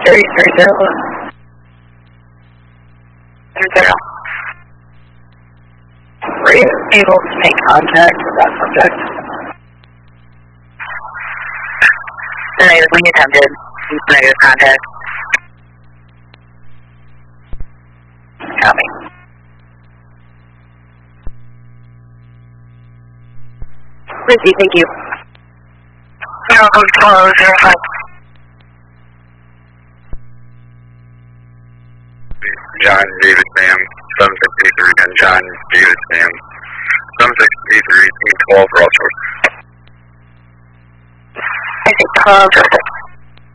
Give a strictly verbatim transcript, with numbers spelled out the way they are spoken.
three three zero one. Three zero. Were you able to make contact with that subject? Negative, we attempted. Negative contact. Copy. Lindsay, thank you. zero one four zero five. John David Sam, seven six eight three, and John David Sam, seven six eight three, twelve Ross Road. I think twelve.